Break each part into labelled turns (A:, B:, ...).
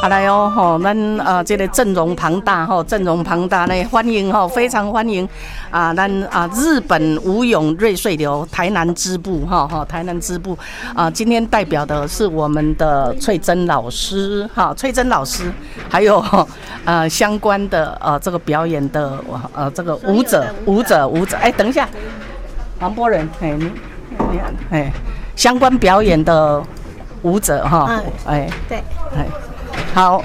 A: 好来哦，吼，咱这个阵容庞大吼，阵容庞大呢，欢迎吼，非常欢迎咱日本武勇瑞穗流台南支部台南支部今天代表的是我们的翠珍老师翠珍老师，还有相关的这个表演的这个舞者，哎，等一下，黄波人，哎，你哎，相关表演的舞者哎，
B: 对，
A: 哎。好，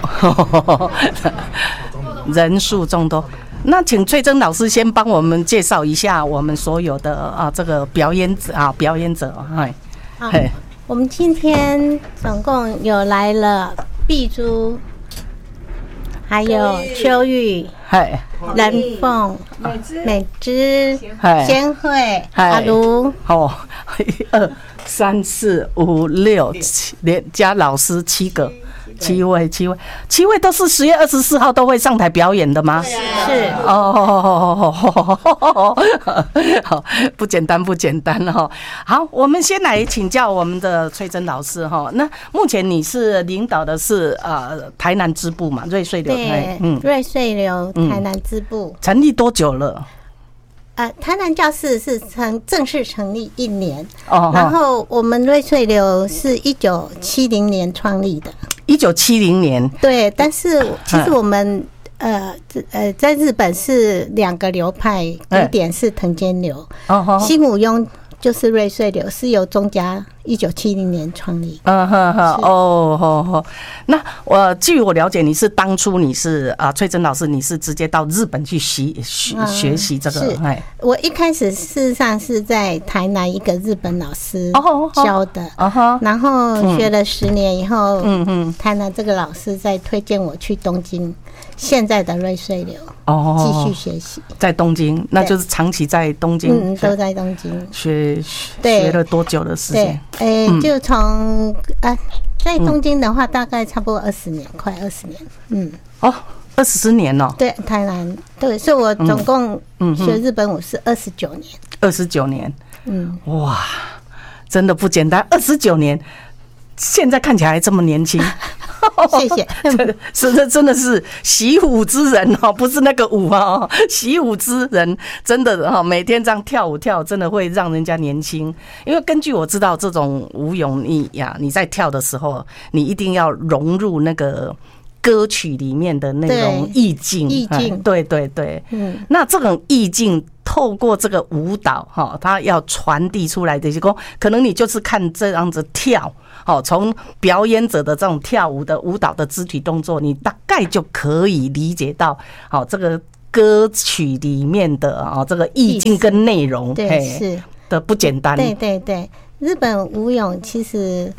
A: 人数众多。那请翠珍老师先帮我们介绍一下我们所有的这个表演者
B: 我们今天总共有来了碧珠，还有秋玉、人凤、美芝、仙惠、阿如。
A: 1、2、3、4、5、6，连加老师7个。7位都是10月24号都会上台表演的吗？
B: 是
A: 好，不简单哈。好，我们先来请教我们的翠珍老师哈。那目前你是领导的是台南支部嘛？瑞穗流
B: 瑞穗流台南支部
A: 成立多久了？
B: 台南教室是正式成立1年，然后我们瑞穗流是1970年创立的。
A: 1970年，
B: 对，但是其实我们在日本是2个流派，古典是藤间流，新武庸就是瑞穗流，是由中家1970年创立。
A: 据我了解，当初你是翠珍老师，你是直接到日本去学习这个。
B: 我一开始事实上是在台南一个日本老师教的，然后学了10年以后，台南这个老师再推荐我去东京现在的瑞穗流继续学习。在东京，那就是长期在东京，都在东京学了多久的时间？就从在东京的话，大概差不多20年，快20年。
A: 20年了。对，
B: 台南对，所以我总共学日本舞是29年。
A: 29年，哇，真的不简单，29年，现在看起来还这么年轻。
B: 谢谢，
A: 真的是习武之人不是那个武习武之人真的每天这样跳舞真的会让人家年轻。因为根据我知道，这种舞泳你在跳的时候，你一定要融入那个歌曲里面的那种意境，对，那这种意境透过这个舞蹈它要传递出来的，可能你就是看这样子跳，从表演者的这种跳舞的舞蹈的肢体动作，你大概就可以理解到这个歌曲里面的这个意境跟内容，是的，不简单。
B: 对，日本舞泳其实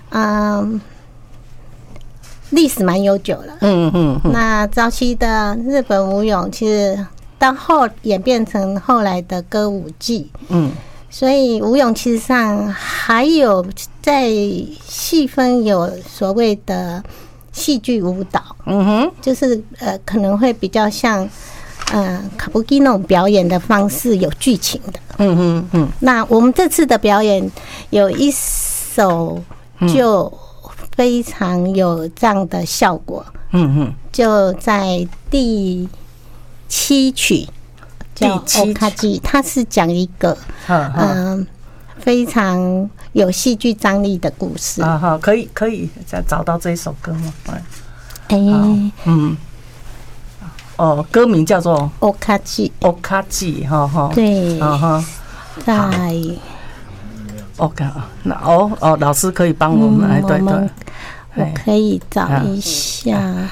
B: 历史蛮悠久了。那早期的日本舞泳其实到后演变成后来的歌舞伎。所以舞泳其实上还有在细分有所谓的戏剧舞蹈，就是可能会比较像卡布基那种表演的方式，有剧情的。那我们这次的表演有一首就非常有这样的效果。就在第7曲。叫欧卡基，它是讲一个非常有戏剧张力的故事。
A: 可以再找到这一首歌吗？歌名叫做
B: 欧卡基，对，在
A: 老师可以帮我们
B: 我可以找一下。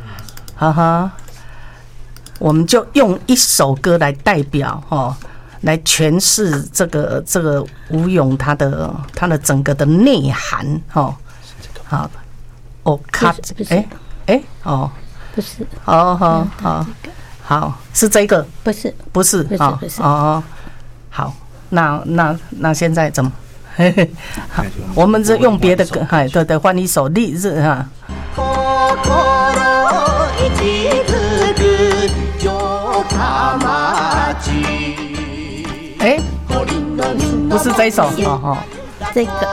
A: 我们就用一首歌来代表来诠释这个舞泳它的整个的内涵好，卡
B: 不是
A: 好是这个不是好，那现在怎么？好，我们是用别的歌，对，换一首例子不是这一首，这个。